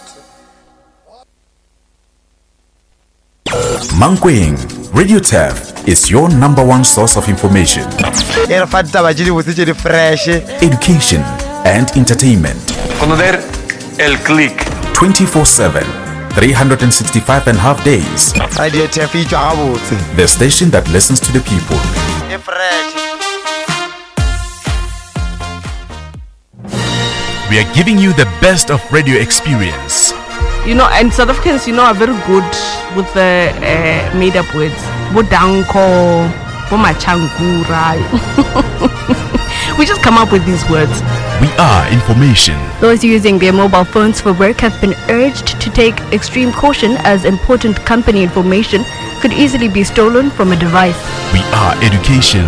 Mankweng, Radio Tef is your number one source of information, education, and entertainment. Conocer el click 24/7, 365.5 days. Radio Tef The station that listens to the people. We are giving you the best of radio experience. You know, and South Africans, are very good with the made-up words. Bodanko, bomachangura. We just come up with these words. We are information. Those using their mobile phones for work have been urged to take extreme caution, as important company information could easily be stolen from a device. We are education.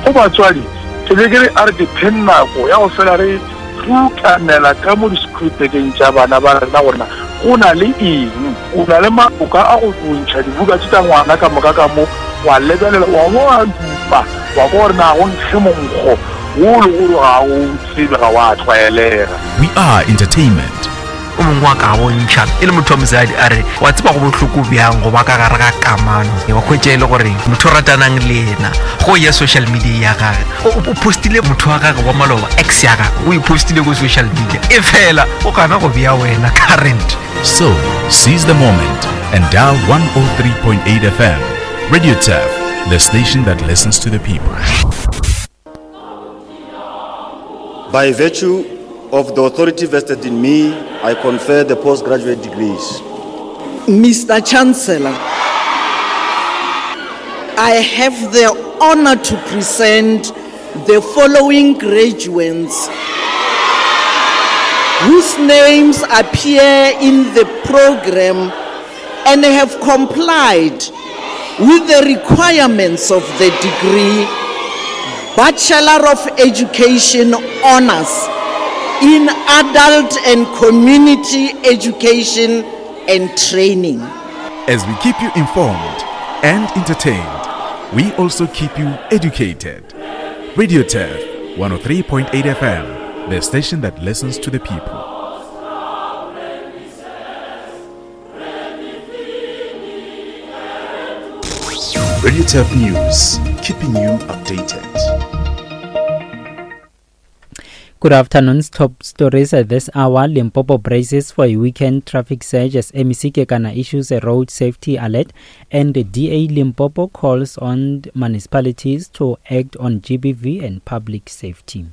Una le eng una le maboka a go bontšha dibuka tse tsa ngwana ka moka ka mo wa lebelela wa mo a dupa wa gore na go ntshe monkgo wo le gore ga o tsebe ga wa tlwaelega. We are entertainment. O mongwe wa ka bontšha e le motho wa mosadi a re wa tseba go botlhoko bjang go ba ka gare ga kamano wa khwetša e le gore motho o ratanang le ena go ya social media ya gage o postile motho wa gage wa maloba ex ya gage o ipostile go social media e fela o kana go bea wena current. So, seize the moment and dial 103.8 FM. Radio Tef, the station that listens to the people. By virtue of the authority vested in me, I confer the postgraduate degrees. Mr. Chancellor, I have the honor to present the following graduates whose names appear in the program and have complied with the requirements of the degree Bachelor of Education Honors in Adult and Community Education and Training. As we keep you informed and entertained, we also keep you educated. Radio Tef 103.8 FM, the station that listens to the people. Radio Tef News, keeping you updated. Good afternoon. Top stories at this hour. Limpopo braces for a weekend traffic surge as MEC Kekana issues a road safety alert, and the DA Limpopo calls on municipalities to act on GBV and public safety.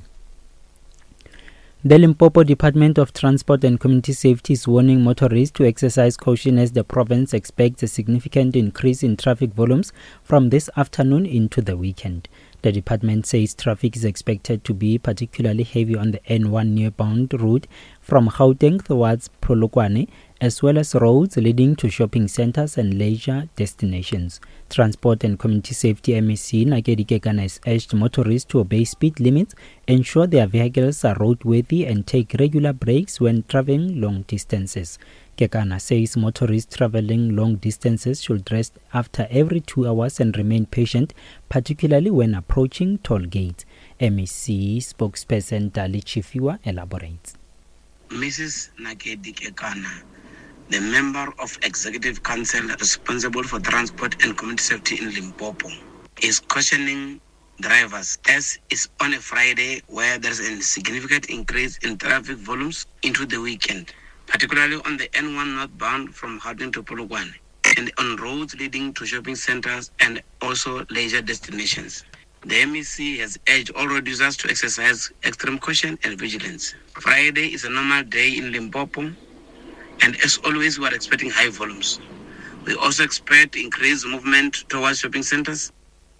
The Limpopo Department of Transport and Community Safety is warning motorists to exercise caution as the province expects a significant increase in traffic volumes from this afternoon into the weekend. The department says traffic is expected to be particularly heavy on the N1 nearbound route from Gauteng towards Polokwane, as well as roads leading to shopping centers and leisure destinations. Transport and Community Safety MEC Nakedi Kekana has urged motorists to obey speed limits, ensure their vehicles are roadworthy, and take regular breaks when traveling long distances. Kekana says motorists traveling long distances should rest after every 2 hours and remain patient, particularly when approaching toll gates. MEC spokesperson Dali Chifiwa elaborates. Mrs. Nakedi Kekana, the member of Executive Council responsible for transport and community safety in Limpopo, is cautioning drivers as it's on a Friday where there's a significant increase in traffic volumes into the weekend, particularly on the N1 northbound from Gauteng to Polokwane, and on roads leading to shopping centers and also leisure destinations. The MEC has urged all road users to exercise extreme caution and vigilance. Friday is a normal day in Limpopo, and as always, we are expecting high volumes. We also expect increased movement towards shopping centers.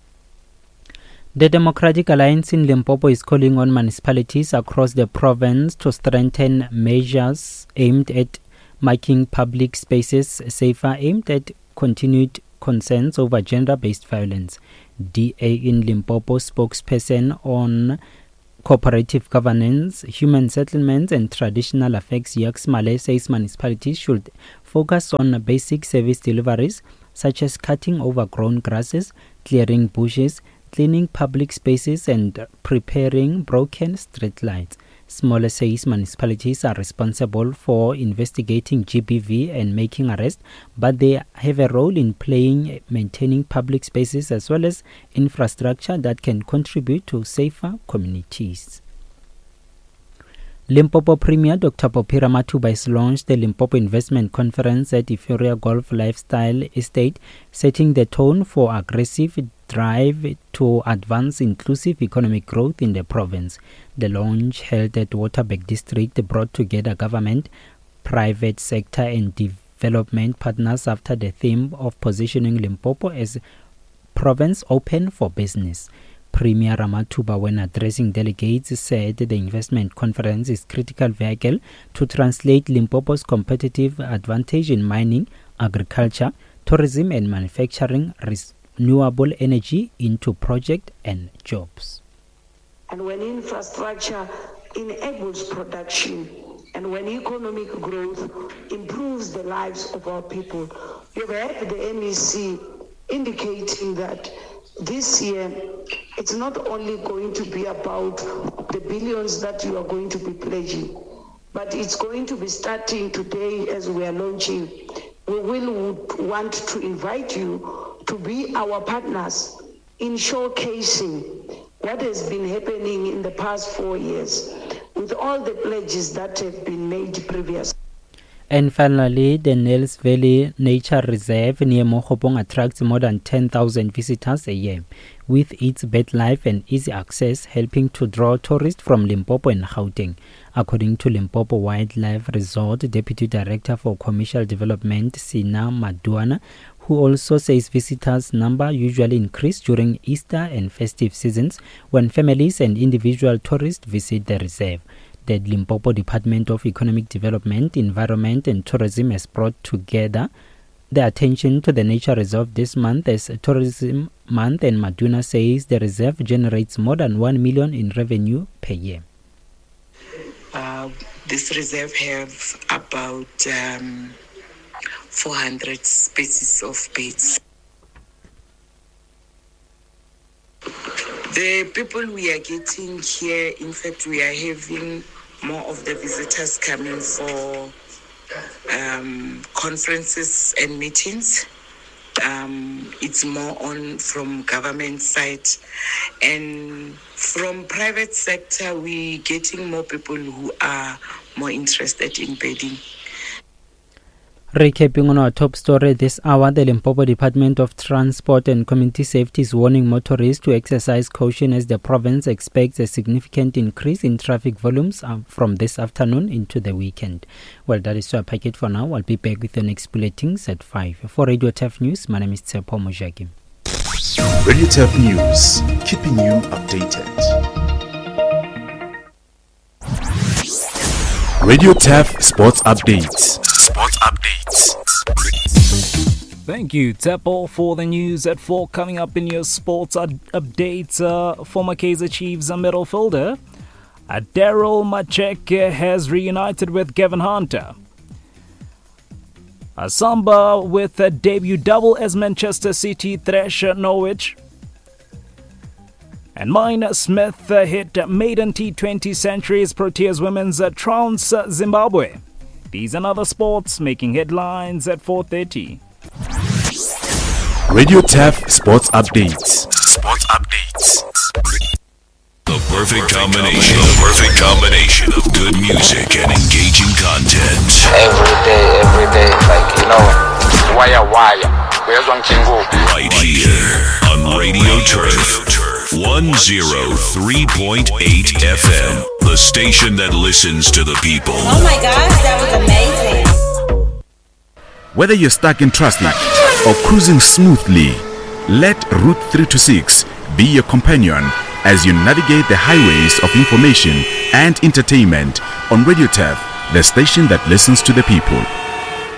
The Democratic Alliance in Limpopo is calling on municipalities across the province to strengthen measures aimed at making public spaces safer, aimed at continued concerns over gender-based violence. DA in Limpopo spokesperson on cooperative governance, human settlements and traditional affairs, Yaks Male, says municipalities should focus on basic service deliveries such as cutting overgrown grasses, clearing bushes, cleaning public spaces and preparing broken street lights. Smaller says municipalities are responsible for investigating GBV and making arrests, but they have a role in playing maintaining public spaces as well as infrastructure that can contribute to safer communities. Limpopo Premier Dr. Popira Matuba has launched the Limpopo Investment Conference at Euphoria Golf Lifestyle Estate, setting the tone for aggressive drive to advance inclusive economic growth in the province. The launch, held at Waterberg District, brought together government, private sector and development partners after the theme of positioning Limpopo as province open for business. Premier Ramatuba, when addressing delegates, said the investment conference is a critical vehicle to translate Limpopo's competitive advantage in mining, agriculture, tourism and manufacturing, renewable energy into project and jobs. And when infrastructure enables production and when economic growth improves the lives of our people, you've heard the MEC indicating that this year, it's not only going to be about the billions that you are going to be pledging, but it's going to be starting today as we are launching. We will want to invite you to be our partners in showcasing what has been happening in the past 4 years with all the pledges that have been made previously. And finally, the Nels Valley Nature Reserve near Mohobong attracts more than 10,000 visitors a year, with its bird life and easy access helping to draw tourists from Limpopo and Gauteng. According to Limpopo Wildlife Resort Deputy Director for Commercial Development, Sina Maduana, who also says visitors' number usually increase during Easter and festive seasons when families and individual tourists visit the reserve. The Limpopo Department of Economic Development, Environment and Tourism has brought together the attention to the nature reserve this month as Tourism Month, and Maduna says the reserve generates more than 1 million in revenue per year. This reserve has about 400 species of birds. The people we are getting here, in fact, we are having more of the visitors coming for conferences and meetings. It's more on from government side, and from private sector, we getting more people who are more interested in birding. Recapping on our top story this hour, the Limpopo Department of Transport and Community Safety is warning motorists to exercise caution as the province expects a significant increase in traffic volumes from this afternoon into the weekend. Well, that is our packet for now. I'll be back with the next bulletins at 5. For Radio TEF News, my name is Tsepo Mojagi. Radio TEF News, keeping you updated. Radio TEF Sports Updates. Thank you, Tepo, for the news at 4. Coming up in your sports updates, former Kaizer Chiefs midfielder Daryl Machek has reunited with Kevin Hunter. Samba with a debut double as Manchester City thrash Norwich. And Mina Smith hit maiden T20 centuries. Proteas women's trounce Zimbabwe. These and other sports making headlines at 4:30. Radio TEF Sports Updates. The perfect combination of good music and engaging content. Every day, like, wire. Right here on Radio Turf 103.8 FM, the station that listens to the people. Oh my gosh, that was amazing. Whether you're stuck in traffic or cruising smoothly, let Route 326 be your companion as you navigate the highways of information and entertainment on Radio TEF, the station that listens to the people.